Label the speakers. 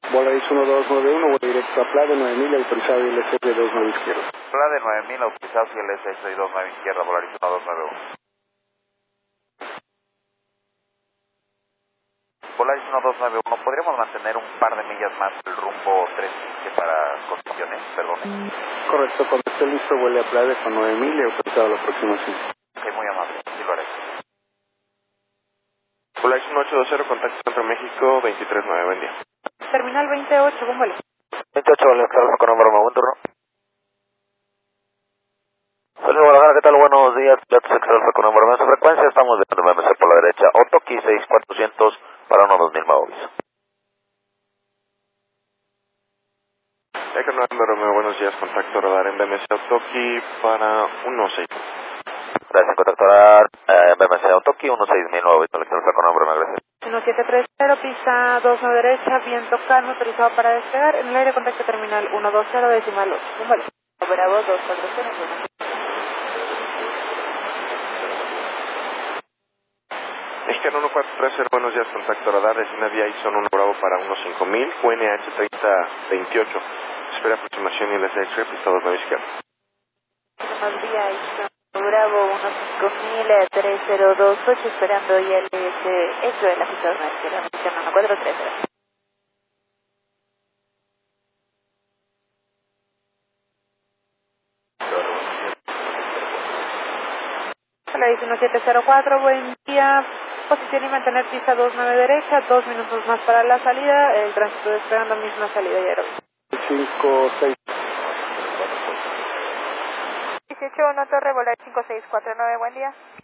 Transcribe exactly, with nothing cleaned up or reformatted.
Speaker 1: Volaris uno dos nueve uno, vuelo directo a Plade nueve mil, autorizado I L S S dos nueve izquierda.
Speaker 2: Plade nueve mil, autorizado I L S S dos nueve izquierda, Volaris uno dos nueve uno. Volaris uno dos nueve uno, ¿podríamos mantener un par de millas más el rumbo tres quince para condiciones? Perdón.
Speaker 1: Correcto, cuando esté listo, vuele a Plade con nueve mil y autorizado la aproximación.
Speaker 2: Ok, muy amable, sí lo haré.
Speaker 3: Volaris uno ocho dos cero, contacto Centro México, veintitrés nueve, buen día.
Speaker 4: Terminal veintiocho, ¿cómo le?
Speaker 2: veintiocho, vale, Alfa con número uno, buen turno. Hola, Guadalajara, ¿qué tal? Buenos días, Pilotos Excel Alfa con número uno, su frecuencia, estamos de M M C por la derecha, Otoki seis mil cuatrocientos para uno dos mil Maovis.
Speaker 3: Eco nueve Romeo, buenos días, contacto radar en B M C Otoki para uno seis.
Speaker 2: Gracias, contacto radar, eh, B M C Otoki uno seis mil Maovis, Alfa con número uno, gracias.
Speaker 4: uno siete tres cero, pista dos nueve derecha, viento calmo, autorizado para despegar. En el aire contacto terminal uno dos cero, decimal ocho. ¿Cómo le? Bravo dos cuatro cero uno.
Speaker 3: Mexicano uno cuatro tres cero, buenos días, contacto radar, Resina Vía I S O uno Bravo para uno cinco mil, Q N H treinta veintiocho. Espera aproximación I L S S, pista dos nueve izquierda.
Speaker 4: Buenos días, Bravo uno cinco mil, tres cero dos ocho, esperando I L S S de la pista dos nueve izquierda, mexicano uno cuatro tres cero. Volaris uno siete cero cuatro, buen día. Posición y mantener pista dos nueve derecha, dos minutos más para la salida. El tránsito despegando misma salida y aeropuerto.
Speaker 1: cinco seis.
Speaker 4: dieciocho uno Torre, Volaris cinco seis cuatro nueve, buen día.